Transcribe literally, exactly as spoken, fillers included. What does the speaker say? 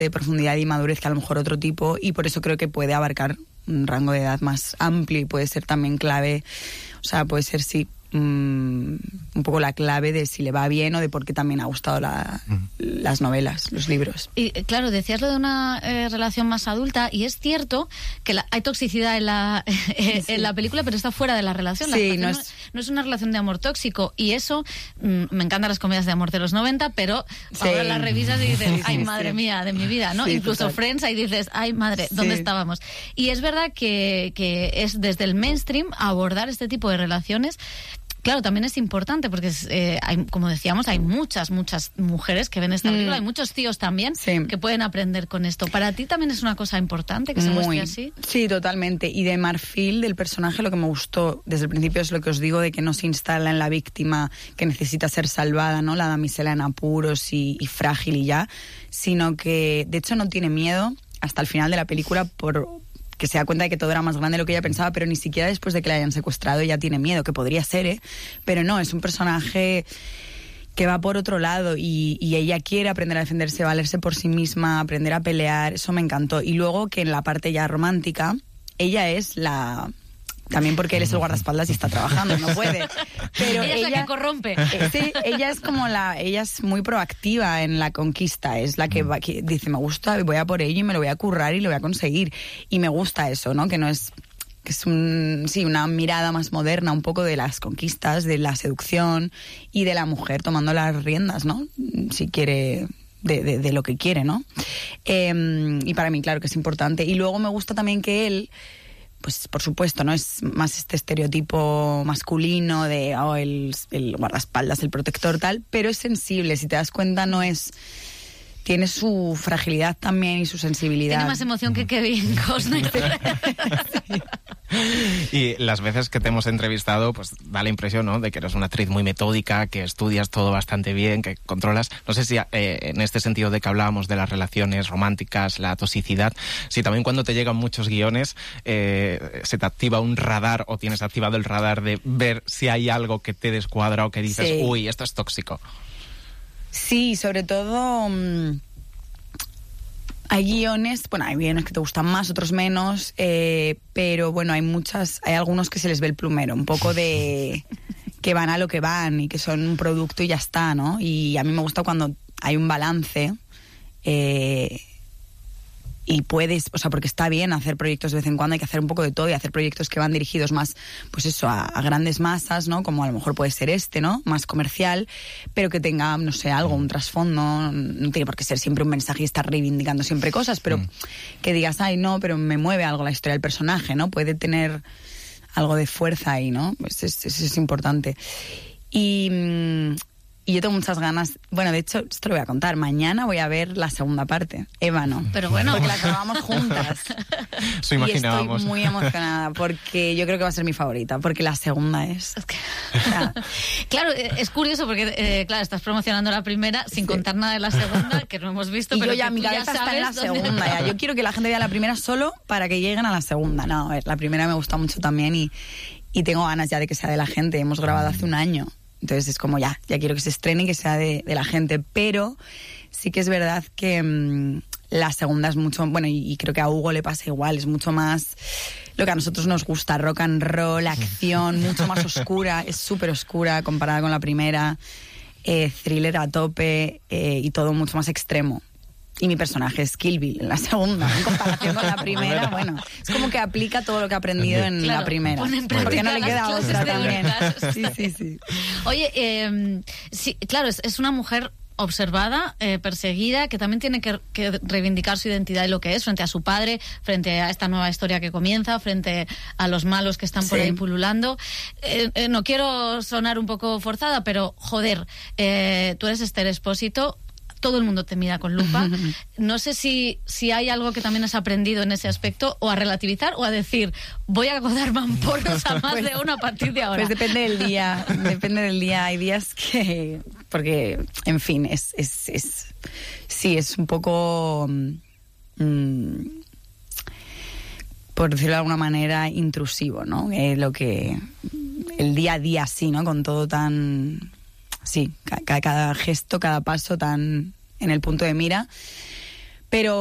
de profundidad y madurez que a lo mejor otro tipo, y por eso creo que puede abarcar un rango de edad más amplio y puede ser también clave, o sea, puede ser sí un poco la clave de si le va bien o de por qué también ha gustado la, uh-huh. las novelas, los libros. Y claro, decías lo de una eh, relación más adulta, y es cierto que la, hay toxicidad en la eh, sí. en la película, pero está fuera de la relación. La sí, relación no, no, es... no es una relación de amor tóxico, y eso, mmm, me encantan las comedias de amor de los noventa, pero sí. ahora las revisas y dices, ay, madre sí. mía, de mi vida, ¿no? Sí, Incluso total. Friends, ahí dices, ay, madre, ¿dónde sí. estábamos? Y es verdad que, que es desde el mainstream abordar este tipo de relaciones. Claro, también es importante porque, eh, hay, como decíamos, hay muchas, muchas mujeres que ven esta película, mm. hay muchos tíos también sí. que pueden aprender con esto. ¿Para ti también es una cosa importante que se Muy. muestre así? Sí, totalmente. Y de Marfil, del personaje, lo que me gustó desde el principio es lo que os digo, de que no se instala en la víctima que necesita ser salvada, ¿no? La damisela en apuros y, y frágil y ya, sino que, de hecho, no tiene miedo hasta el final de la película por... que se da cuenta de que todo era más grande de lo que ella pensaba, pero ni siquiera después de que la hayan secuestrado ella tiene miedo, que podría ser, ¿eh? Pero no, es un personaje que va por otro lado y, y ella quiere aprender a defenderse, valerse por sí misma, aprender a pelear, eso me encantó. Y luego que en la parte ya romántica, ella es la... También porque él es el guardaespaldas y está trabajando, no puede. Pero ella es ella, la que corrompe. Eh, sí, ella es como la, ella es muy proactiva en la conquista, es la que, va, que dice, me gusta, voy a por ello y me lo voy a currar y lo voy a conseguir. Y me gusta eso, ¿no? Que no es, que es un, sí, una mirada más moderna un poco de las conquistas, de la seducción y de la mujer tomando las riendas, ¿no? Si quiere... De, de, de lo que quiere, ¿no? Eh, y para mí, claro que es importante. Y luego me gusta también que él... pues por supuesto, ¿no? Es más este estereotipo masculino de oh, el, el guardaespaldas, el protector, tal, pero es sensible, si te das cuenta no es... Tiene su fragilidad también y su sensibilidad. Tiene más emoción que Kevin Costner. Sí. Y las veces que te hemos entrevistado, pues da la impresión, ¿no?, de que eres una actriz muy metódica, que estudias todo bastante bien, que controlas. No sé si eh, en este sentido de que hablábamos de las relaciones románticas, la toxicidad, si también cuando te llegan muchos guiones eh, se te activa un radar o tienes activado el radar de ver si hay algo que te descuadra o que dices, sí. uy, esto es tóxico. Sí, sobre todo mmm, hay guiones, bueno, hay guiones que te gustan más, otros menos, eh, pero bueno, hay muchas, hay algunos que se les ve el plumero, un poco de que van a lo que van y que son un producto y ya está, ¿no? Y a mí me gusta cuando hay un balance eh, y puedes, o sea, porque está bien hacer proyectos de vez en cuando, hay que hacer un poco de todo y hacer proyectos que van dirigidos más, pues eso, a, a grandes masas, ¿no? Como a lo mejor puede ser este, ¿no? Más comercial, pero que tenga, no sé, algo, un trasfondo, no tiene por qué ser siempre un mensaje y estar reivindicando siempre cosas, pero mm. que digas, ay, no, pero me mueve algo la historia del personaje, ¿no? Puede tener algo de fuerza ahí, ¿no? Eso es, eso es importante. Y... Mmm, Y yo tengo muchas ganas, bueno, de hecho, esto lo voy a contar, mañana voy a ver la segunda parte, Ébano. Pero bueno. Porque la acabamos juntas. Eso imaginábamos. Y estoy muy emocionada, porque yo creo que va a ser mi favorita, porque la segunda es... es que... o sea... Claro, es curioso porque, eh, claro, estás promocionando la primera sin sí. contar nada de la segunda, que no hemos visto, y pero yo ya, que mi cabeza está en la dónde... segunda, ya. Yo quiero que la gente vea la primera solo para que lleguen a la segunda. No, a ver, la primera me gusta mucho también y, y tengo ganas ya de que sea de la gente. Hemos grabado hace un año. Entonces es como ya, ya quiero que se estrene y que sea de, de la gente. Pero sí que es verdad que mmm, la segunda es mucho... Bueno, y, y creo que a Hugo le pasa igual. Es mucho más lo que a nosotros nos gusta. Rock and roll, acción, mucho más oscura. Es súper oscura comparada con la primera. Eh, thriller a tope eh, y todo mucho más extremo. Y mi personaje es Kill Bill en la segunda, en comparación con la primera. Bueno, es como que aplica todo lo que ha aprendido en claro, la primera. En porque no le queda otra también. Sí, sí, sí. Oye, eh, sí, claro, es, es una mujer observada, eh, perseguida, que también tiene que, que reivindicar su identidad y lo que es frente a su padre, frente a esta nueva historia que comienza, frente a los malos que están por sí. ahí pululando. Eh, eh, no quiero sonar un poco forzada, pero joder, eh, tú eres Esther Expósito. Todo el mundo te mira con lupa. No sé si, si hay algo que también has aprendido en ese aspecto, o a relativizar, o a decir, voy a godar mamporos a más pues, de uno a partir de ahora. Pues depende del día, depende del día. Hay días que... Porque, en fin, es... es, es sí, es un poco... Mmm, por decirlo de alguna manera, intrusivo, ¿no? Eh, lo que... El día a día, sí, ¿no? Con todo tan... Sí, cada, cada gesto, cada paso tan en el punto de mira. Pero